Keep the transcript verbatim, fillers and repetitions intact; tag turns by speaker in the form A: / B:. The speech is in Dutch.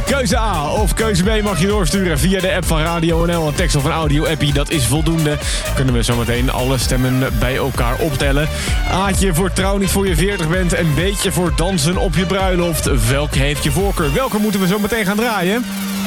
A: Keuze A of keuze B mag je doorsturen via de app van Radio N L. Een tekst of een audio-appie, dat is voldoende. Kunnen we zometeen alle stemmen bij elkaar optellen. Aatje voor trouw niet voor je veertig bent. En Beetje voor dansen op je bruiloft. Welke heeft je voorkeur? Welke moeten we zo meteen gaan draaien?